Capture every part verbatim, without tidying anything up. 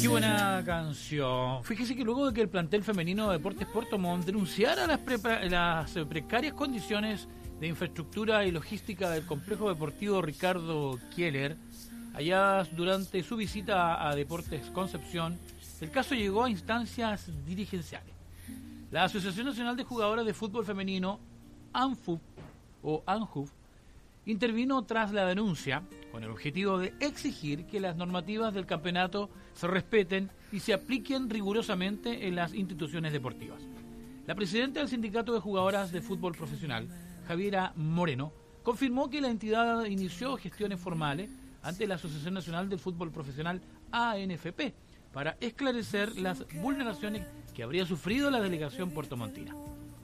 Qué buena canción. Fíjese que luego de que el plantel femenino de Deportes Puerto Montt denunciara las, pre- las precarias condiciones de infraestructura y logística del complejo deportivo Ricardo Kieler, allá durante su visita a Deportes Concepción, el caso llegó a instancias dirigenciales. La Asociación Nacional de Jugadoras de Fútbol Femenino, ANFUF, o ANJUF, intervino tras la denuncia con el objetivo de exigir que las normativas del campeonato se respeten y se apliquen rigurosamente en las instituciones deportivas. La presidenta del Sindicato de Jugadoras de Fútbol Profesional, Javiera Moreno, confirmó que la entidad inició gestiones formales ante la Asociación Nacional del Fútbol Profesional, A N F P, para esclarecer las vulneraciones que habría sufrido la delegación puertomontina.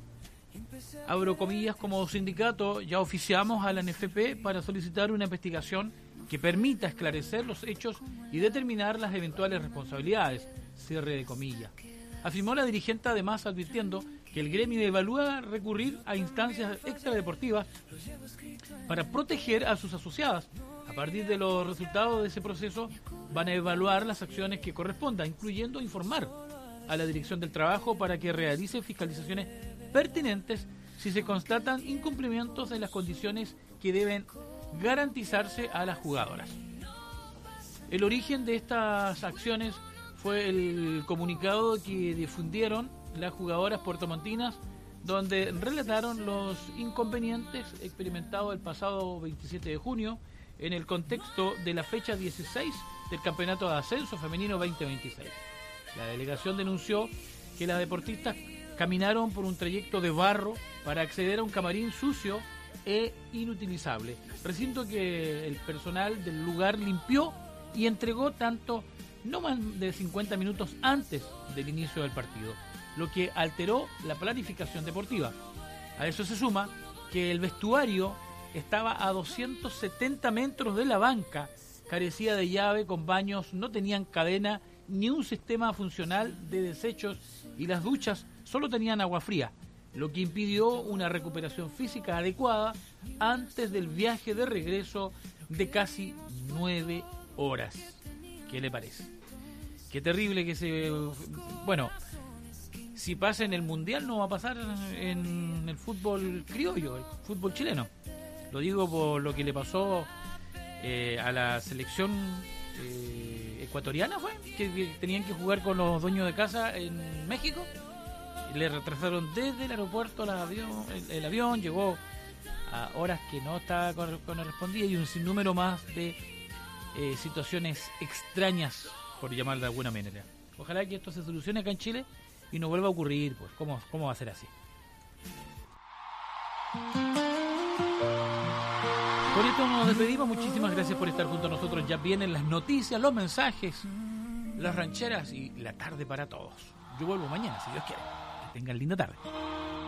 Abro comillas, como sindicato ya oficiamos a la A N F P para solicitar una investigación que permita esclarecer los hechos y determinar las eventuales responsabilidades, cierre de comillas. Afirmó la dirigente, además advirtiendo que el gremio evalúa recurrir a instancias extradeportivas para proteger a sus asociadas. A partir de los resultados de ese proceso van a evaluar las acciones que correspondan, incluyendo informar a la Dirección del Trabajo para que realice fiscalizaciones pertinentes si se constatan incumplimientos de las condiciones que deben garantizarse a las jugadoras. El origen de estas acciones fue el comunicado que difundieron las jugadoras puertomontinas, donde relataron los inconvenientes experimentados el pasado veintisiete de junio en el contexto de la fecha dieciséis del Campeonato de Ascenso Femenino veinte veintiséis. La delegación denunció que las deportistas caminaron por un trayecto de barro para acceder a un camarín sucio e inutilizable, recinto que el personal del lugar limpió y entregó tanto no más de cincuenta minutos antes del inicio del partido, lo que alteró la planificación deportiva. A eso se suma que el vestuario estaba a doscientos setenta metros de la banca, carecía de llave, con baños, no tenían cadena ni un sistema funcional de desechos y las duchas solo tenían agua fría, lo que impidió una recuperación física adecuada antes del viaje de regreso de casi nueve horas. ¿Qué le parece? Qué terrible que se... Bueno, si pasa en el Mundial no va a pasar en el fútbol criollo, el fútbol chileno. Lo digo por lo que le pasó eh, a la selección eh, ecuatoriana, fue que, que tenían que jugar con los dueños de casa en México. Le retrasaron desde el aeropuerto el avión, el, el avión llegó a horas que no estaba correspondía y un sinnúmero más de eh, situaciones extrañas, por llamar de alguna manera. Ojalá que esto se solucione acá en Chile y no vuelva a ocurrir, pues, ¿cómo, cómo va a ser así? Por esto nos despedimos, muchísimas gracias por estar junto a nosotros. Ya vienen las noticias, los mensajes, las rancheras y la tarde para todos. Yo vuelvo mañana, si Dios quiere. Que tengan linda tarde.